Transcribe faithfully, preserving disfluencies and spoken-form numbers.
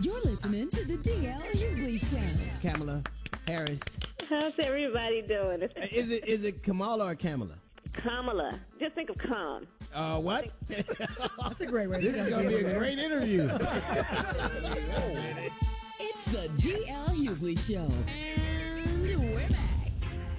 You're listening to the D L Hughley Show. Kamala Harris. How's everybody doing? Is it is it Kamala or Kamala? Kamala. Just think of Kam. Uh, what? That's a great way. This is going to be a great interview. It's the D L Hughley Show. And we're back.